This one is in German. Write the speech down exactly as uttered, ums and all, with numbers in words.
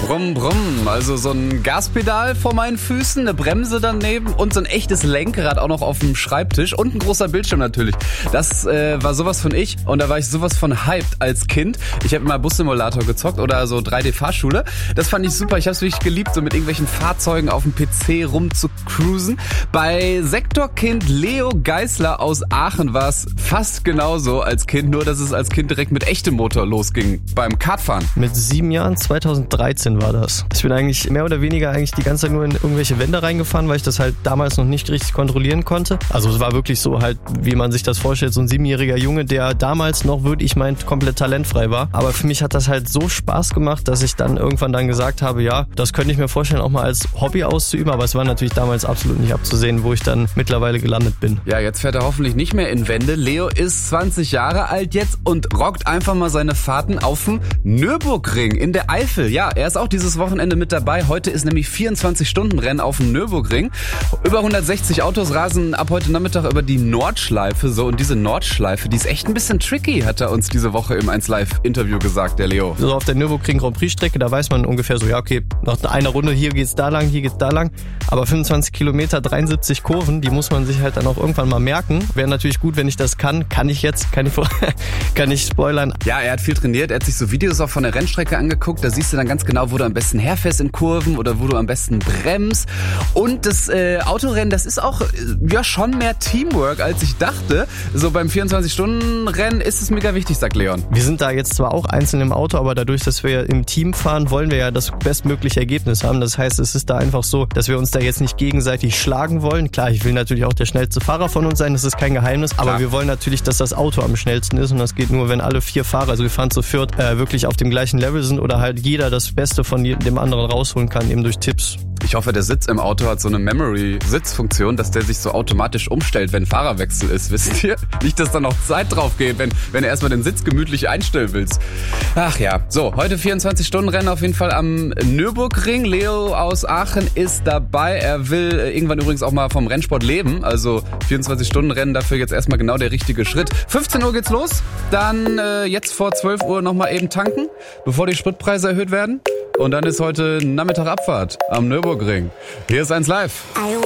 Brumm, brumm. Also so ein Gaspedal vor meinen Füßen, eine Bremse daneben und so ein echtes Lenkrad auch noch auf dem Schreibtisch und ein großer Bildschirm natürlich. Das äh, war sowas von ich und da war ich sowas von hyped als Kind. Ich habe immer Bussimulator gezockt oder so drei D-Fahrschule. Das fand ich super. Ich habe es wirklich geliebt, so mit irgendwelchen Fahrzeugen auf dem P C rum zu cruisen. Bei Sektorkind Leo Geisler aus Aachen war es fast genauso als Kind, nur dass es als Kind direkt mit echtem Motor losging beim Kartfahren. Mit sieben Jahren, zweitausenddreizehn war das. Ich bin eigentlich mehr oder weniger eigentlich die ganze Zeit nur in irgendwelche Wände reingefahren, weil ich das halt damals noch nicht richtig kontrollieren konnte. Also es war wirklich so halt, wie man sich das vorstellt, so ein siebenjähriger Junge, der damals noch, würde ich meinen, komplett talentfrei war. Aber für mich hat das halt so Spaß gemacht, dass ich dann irgendwann dann gesagt habe, ja, das könnte ich mir vorstellen, auch mal als Hobby auszuüben. Aber es war natürlich damals absolut nicht abzusehen, wo ich dann mittlerweile gelandet bin. Ja, jetzt fährt er hoffentlich nicht mehr in Wände. Leo ist zwanzig Jahre alt jetzt und rockt einfach mal seine Fahrten auf dem Nürburgring in der Eifel. Ja, er ist auch dieses Wochenende mit dabei. Heute ist nämlich vierundzwanzig-Stunden-Rennen auf dem Nürburgring. Über hundertsechzig Autos rasen ab heute Nachmittag über die Nordschleife. So, und diese Nordschleife, die ist echt ein bisschen tricky, hat er uns diese Woche im eins Live Interview gesagt, der Leo. So auf der Nürburgring Grand Prix Strecke, da weiß man ungefähr so, ja okay, nach einer Runde, hier geht's da lang, hier geht's da lang. Aber fünfundzwanzig Kilometer, dreiundsiebzig Kurven, die muss man sich halt dann auch irgendwann mal merken. Wäre natürlich gut, wenn ich das kann. Kann ich jetzt, kann ich, kann ich spoilern. Ja, er hat viel trainiert, er hat sich so Videos auch von der Rennstrecke angeguckt. Da siehst du dann ganz genau, wo du am besten herfährst in Kurven oder wo du am besten bremst. Und das äh, Autorennen, das ist auch äh, ja schon mehr Teamwork, als ich dachte. So beim vierundzwanzig-Stunden-Rennen ist es mega wichtig, sagt Leon. Wir sind da jetzt zwar auch einzeln im Auto, aber dadurch, dass wir im Team fahren, wollen wir ja das bestmögliche Ergebnis haben. Das heißt, es ist da einfach so, dass wir uns da jetzt nicht gegenseitig schlagen wollen. Klar, ich will natürlich auch der schnellste Fahrer von uns sein, das ist kein Geheimnis. Aber Klar. wir wollen natürlich, dass das Auto am schnellsten ist und das geht nur, wenn alle vier Fahrer, also wir fahren zu viert, äh, wirklich auf dem gleichen Level sind oder halt jeder das Beste von dem anderen rausholen kann, eben durch Tipps. Ich hoffe, der Sitz im Auto hat so eine Memory-Sitzfunktion, dass der sich so automatisch umstellt, wenn Fahrerwechsel ist, wisst ihr? Nicht, dass da noch Zeit drauf geht, wenn, wenn du erstmal den Sitz gemütlich einstellen willst. Ach ja, so, heute vierundzwanzig-Stunden-Rennen auf jeden Fall am Nürburgring. Leo aus Aachen ist dabei. Er will irgendwann übrigens auch mal vom Rennsport leben, also vierundzwanzig-Stunden-Rennen, dafür jetzt erstmal genau der richtige Schritt. fünfzehn Uhr geht's los, dann äh, jetzt vor zwölf Uhr nochmal eben tanken, bevor die Spritpreise erhöht werden. Und dann ist heute Nachmittag Abfahrt am Nürburgring. Hier ist eins live.